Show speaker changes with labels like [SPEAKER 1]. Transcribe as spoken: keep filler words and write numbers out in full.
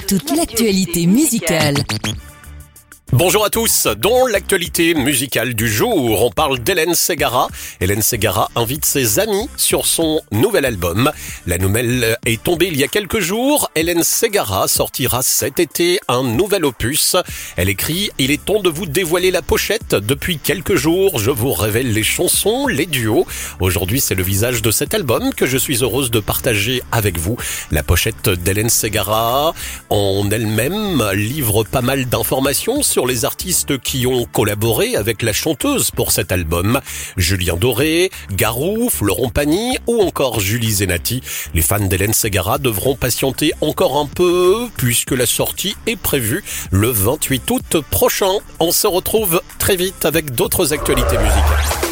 [SPEAKER 1] toute l'actualité musicale.
[SPEAKER 2] Bonjour à tous, dans l'actualité musicale du jour, on parle d'Hélène Ségara. Hélène Ségara invite ses amis sur son nouvel album. La nouvelle est tombée il y a quelques jours. Hélène Ségara sortira cet été un nouvel opus. Elle écrit « Il est temps de vous dévoiler la pochette. Depuis quelques jours, je vous révèle les chansons, les duos. Aujourd'hui, c'est le visage de cet album que je suis heureuse de partager avec vous. » La pochette d'Hélène Ségara en elle-même livre pas mal d'informations sur les artistes qui ont collaboré avec la chanteuse pour cet album. Julien Doré, Garou, Florent Pagny ou encore Julie Zenati. Les fans d'Hélène Ségara devront patienter encore un peu puisque la sortie est prévue le vingt-huit août prochain. On se retrouve très vite avec d'autres actualités musicales.